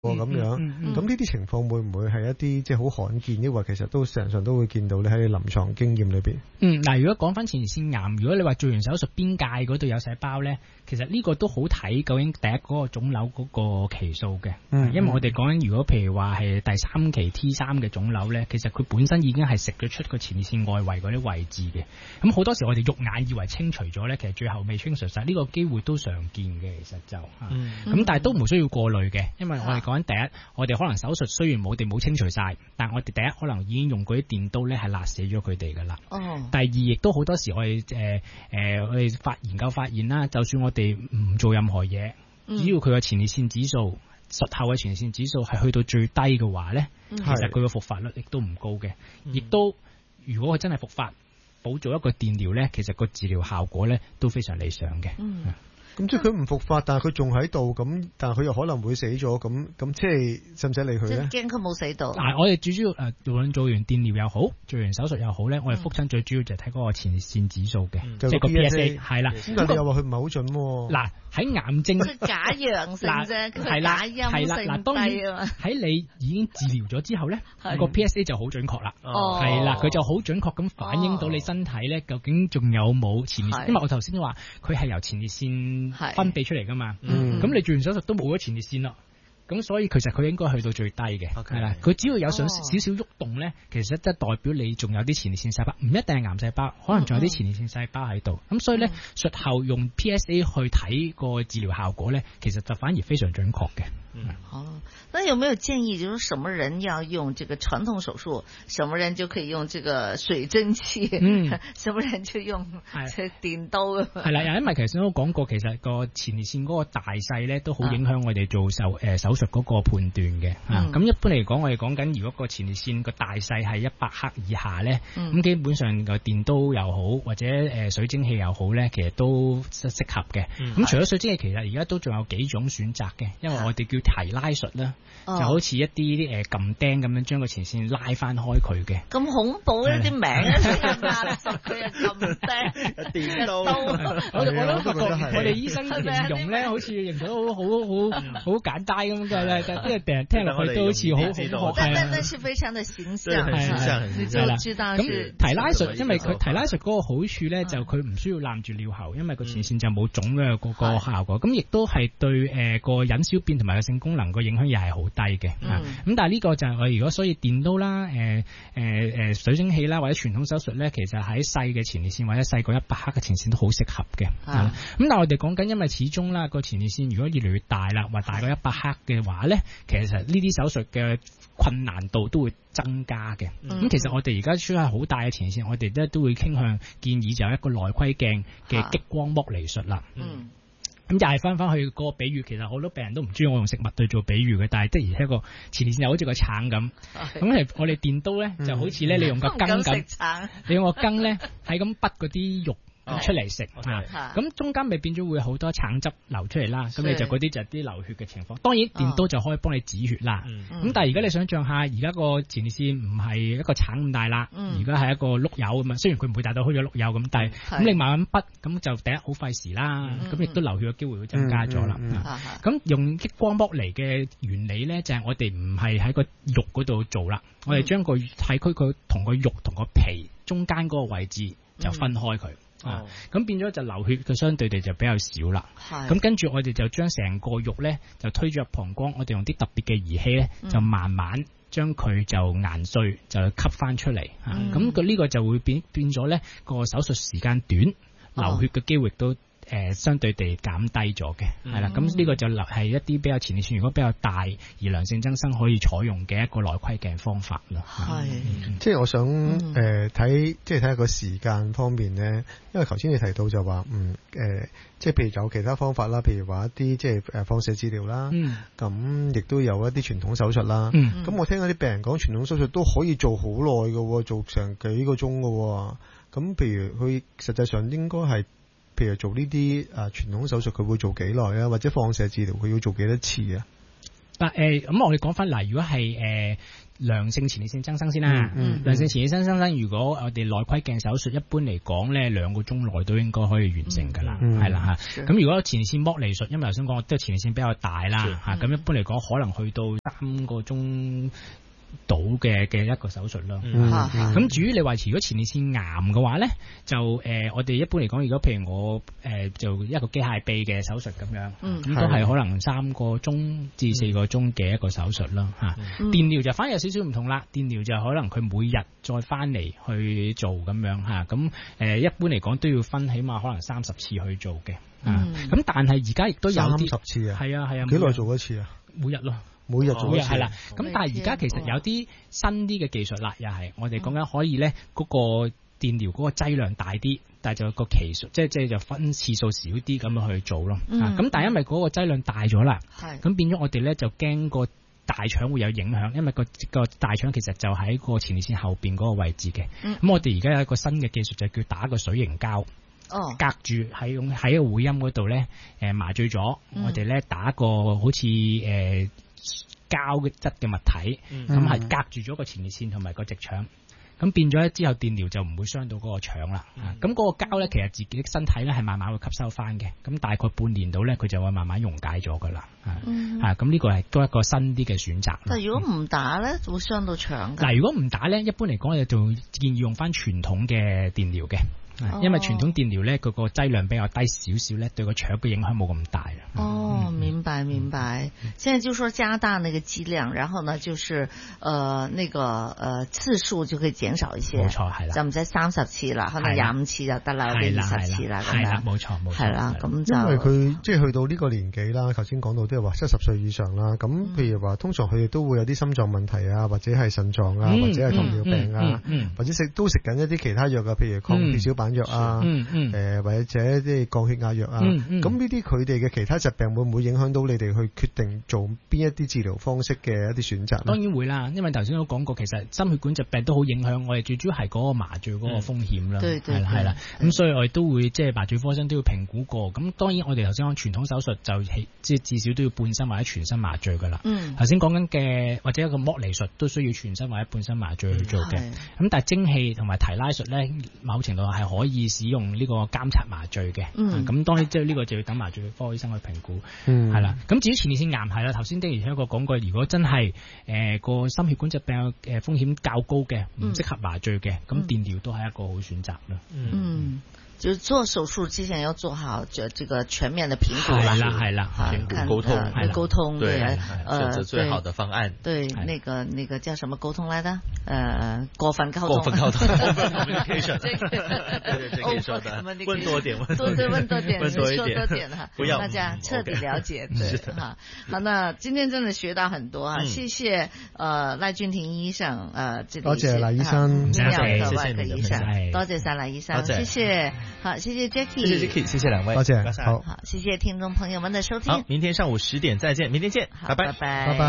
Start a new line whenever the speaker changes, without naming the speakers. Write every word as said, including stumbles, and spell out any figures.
咁樣，咁呢啲情況會唔會係一啲即係好罕見，抑或其實都成日上都會見到咧喺你臨床經驗裏邊？
嗯，嗱，如果講翻前列腺癌，如果你話做完手術邊界嗰度有細胞咧，其實呢個都好睇究竟第一嗰個腫瘤嗰個期數嘅，嗯，因為我哋講緊如果譬如話係第三期 T 三嘅腫瘤咧，其實佢本身已經係食咗出個前列腺外圍嗰啲位置嘅，咁好多時我哋肉眼以為清除咗咧，其實最後未清除晒，呢個機會都常見嘅，其實就，咁、嗯嗯、但係都唔需要過濾嘅，因為我哋講緊第一，我哋可能手術雖然我哋冇清除晒，但係我哋第一可能已經用嗰啲電刀咧係辣死咗佢哋噶啦。哦。第二亦都好多時我哋誒誒我哋發研究發現啦，就算我哋唔做任何嘢，只要佢嘅前列腺指數術後嘅前列腺指數係去到最低嘅話咧，嗯、其實佢嘅復發率亦都唔高嘅，亦、嗯、都如果佢真係復發，補做一個電療咧，其實個治療效果咧都非常理想嘅。嗯。
咁即係佢唔復發，但係佢仲喺度，咁但係佢又可能會死咗，咁咁即係使唔使理佢咧？
即係驚佢冇死到。
嗱，我哋最主要誒，無論做完電療又好，做完手術又好咧，我哋復診最主要就係睇嗰個前列腺指數嘅，即係個 P S A 係啦。
咁但係你又話佢唔係好準喎。嗱，
喺癌症
佢假陽性啫，佢假陰性
嗱，當然喺你已經治療咗之後咧，個 P S A 就好準確啦。哦，係啦，佢就好準確咁反映到你身體咧究竟仲有冇前列腺，因為我頭先都話佢係由前列腺分泌出嚟。嚟噶嘛，咁、嗯、你做完手術都冇咗前列腺啦，咁所以其實佢應該去到最低嘅，係啦，佢只要有想少少喐動咧，其實即係代表你仲有啲前列腺細胞，唔一定係癌細胞，可能仲有啲前列腺細胞喺度，咁、嗯、所以咧術後用 P S A 去睇個治療效果咧，其實就反而非常準確嘅。
嗯，好，那有沒有建議，就是什麼人要用這個傳統手術，什麼人就可以用這個水蒸氣，嗯，什麼人就用電刀啊？係
啦，因為其實都講過，其實個前列腺嗰個大細咧，都好影響我哋做手誒手術嗰個判斷嘅。咁、嗯、一般嚟講，我哋講緊如果個前列腺個大細係一百克以下咧，咁、嗯、基本上個電刀又好，或者誒水蒸氣又好咧，其實都適合嘅。咁、嗯、除咗水蒸氣，其實而家都仲有幾種選擇嘅，因為我哋叫提拉術啦，就好似一啲啲誒撳釘咁樣將個前線拉翻開佢嘅。
咁恐怖一啲名啊！佢又撳釘，電刀。
我我都覺得我哋醫生形容咧，好似形容得好好好好簡單咁嘅咧，即係病人聽落去都好似好恐怖。
但但但是非常的形象，你就知道
咁提拉術，因為佢提拉術嗰個好處咧，就佢唔需要攬住尿喉，因為個前線就冇腫嘅嗰個效果。咁亦都係對誒個隱小便同埋個性功能個影響又係好低嘅，咁、嗯嗯、但係呢個就係我如果所以電刀啦、誒誒誒水蒸氣啦或者傳統手術咧，其實喺細嘅前列腺或者細過一百克嘅前線都好適合嘅。咁、嗯嗯、但係我哋講緊，因為始終啦個前列腺如果越嚟越大啦，或大過一百克嘅話咧，其實呢啲手術嘅困難度都會增加嘅。咁、嗯、其實我哋而家出係好大嘅前列腺，我哋咧都會傾向建議就有一個內窺鏡嘅激光剝離術啦。嗯咁又係翻翻去個比喻，其實好多病人都唔中意我用食物對做比喻嘅，但係的而且確前列腺又好似個橙咁，咁係我哋電刀咧就好似咧你用個羹咁，你用個羹咧喺咁滗嗰啲肉出嚟食，咁、哦、中間咪變咗會好多橙汁流出嚟啦，咁你就嗰啲就係啲流血嘅情況。當然電刀就可以幫你止血啦，咁、嗯、但係而家你想象下，而家個前列腺唔係一個橙咁大啦，而家係一個碌柚咁啊。雖然佢唔會大到好似碌柚咁，但係咁你慢慢滗，咁就第一好費時啦，咁、嗯、亦都流血嘅機會會增加咗啦。咁、嗯嗯嗯、用激光剝離嘅原理咧，就係、是、我哋唔係喺個肉嗰度做啦、嗯，我哋將個體區佢同個肉同個皮中間嗰個位置就分開佢。嗯啊，咁變咗就流血嘅相對地就比較少啦。咁跟住我哋就將成個肉咧就推咗入膀胱，我哋用啲特別嘅儀器咧、嗯、就慢慢將佢就研碎，就吸翻出嚟。咁佢呢個就會變變咗咧個手術時間短，流血嘅機會都誒、呃、相對地減低咗嘅。係、嗯、啦，咁呢個就係一啲比較前列腺如果比較大而良性增生可以採用嘅一個內窺鏡方法啦。係、
嗯，即係我想誒睇，即係睇下個時間方面咧。因為頭先你提到就話，嗯誒、呃，即係譬如有其他方法啦，譬如話一啲即係誒放射治療啦，咁、嗯、亦都有一啲傳統手術啦。咁、嗯、我聽嗰啲病人講，傳統手術都可以做好耐㗎，做成幾個鐘㗎。咁譬如佢實際上應該係，譬如做呢啲誒傳統手術，佢會做幾耐啊？或者放射治療佢要做幾多次啊？
嗱誒，咁我哋講翻嗱，如果係誒良性前列腺增生先啦，嗯嗯、良性前列腺增生，如果我哋內窺鏡手術，一般嚟講咧，兩個鐘內都應該可以完成㗎啦，係啦嚇。咁如果前列腺剝離術，因為頭先講都係前列腺比較大啦嚇，咁、嗯、一般嚟講可能去到三個鐘到嘅嘅一個手術咯。咁、嗯嗯、至於你話如果前列腺癌嘅話咧，就誒、呃、我哋一般嚟講，如果譬如我誒、呃、做一個機械臂嘅手術咁樣，咁、嗯、都係可能三個鐘至四個鐘嘅一個手術咯嚇。嗯、電療就反而有少少唔同啦，電療就可能佢每日再翻嚟去做咁樣嚇。咁、啊、誒一般嚟講都要分起碼可能三十次去做嘅。咁、嗯啊、但係而家亦都有啲
三十次啊，係
啊係啊，
幾耐做一次啊？
每日咯。
每日做一次
係啦，咁但係而家其實有啲新啲嘅技術啦，又係我哋講緊可以咧嗰個電療嗰個劑量大啲，但係就有個期數，即係即係就分次數少啲咁樣去做咯。咁、嗯啊、但係因為嗰個劑量大咗啦，咁變咗我哋咧就驚個大腸會有影響，因為個個大腸其實就喺個前列腺後邊嗰個位置嘅。咁、嗯、我哋而家有一個新嘅技術就叫打個水凝膠。哦，隔住喺喺個會陰嗰度咧，誒麻醉咗，嗯、我哋咧打個好似誒膠質嘅物體，咁係、嗯、隔住咗個前列腺同埋個直腸，咁變咗之後電療就唔會傷到嗰個腸啦。咁嗰、嗯、個膠咧，其實自己身體咧係慢慢會吸收翻嘅，咁大概半年到咧，佢就會慢慢溶解咗噶啦。
嗯、
啊，咁呢個係都一個新啲嘅選擇。
但係如果唔打咧，會傷到腸㗎。
嗱，如果唔打咧，一般嚟講，我就建議用翻傳統嘅電療嘅。因為傳統電療咧，佢個劑量比較低少少咧，對個腸嘅影響冇咁大。
哦，嗯、明白明白。嗯、現在就說加大那個劑量，然後呢，就是，呃，那個，呃，次數就可以減少一些。冇錯，係啦。就唔使三十次啦，可能廿五次就得啦，或者二十次啦。
係啦，冇錯冇錯。
係啦，咁就
因為佢即係去到呢個年紀啦，頭先講到都係話七十歲以上啦。咁譬如話，通常佢哋都會有啲心臟問題啊，或者係腎臟啊，嗯、或者係糖尿病啊，嗯嗯嗯、或者食都食緊一啲其他藥啊，譬如抗血小板藥啊。嗯嗯誒、呃，或者即係降血壓藥啊，咁呢啲佢哋嘅其他疾病會唔會影響到你哋去決定做邊一啲治療方式嘅一啲選擇？
當然會啦，因為頭先都講過，其實心血管疾病都好影響我哋，最主要係嗰個麻醉嗰個風險啦。對對係啦係啦，咁所以我哋都會即係麻醉科醫生都要評估過。咁當然我哋頭先講傳統手術就即係至少都要半身或者全身麻醉噶啦。嗯，頭先講緊嘅或者一個剝離術都需要全身或者半身麻醉去做嘅。咁、嗯、但係蒸氣同埋提拉術咧，某程度係可以使用呢個監察麻醉嘅，咁、嗯、當然即係呢個就要等麻醉科醫生去評估，係啦、嗯。咁至於前列腺癌係啦，頭先的而且確講過，如果真係誒個心血管疾病誒風險較高嘅，唔適合麻醉嘅，咁、嗯、電療都係一個好選擇啦。嗯。嗯就做手術之前要做好這這個全面的評估啦， 係啦係啦，
評估溝通，
溝通對，
選擇最好的方案。
對，那個那個叫什麼溝通來的？呃，過分溝通。
過分溝通。communication。對對對，可以說的。問多點，問多點，
問多點，
問多一點，
說多點哈，
不要
大家徹底了解。對，哈，好，那今天真的學到很多啊，謝謝呃賴君婷醫生，呃，
多謝賴醫生，
泌尿科外科醫生，多謝晒賴醫生，謝謝。好，謝謝 Jackie，
謝謝 Jackie， 謝謝兩位，
多謝，好，
好，謝謝聽眾朋友們的收聽。
好，明天上午十點再見，明天見，拜拜，
拜拜，
拜拜。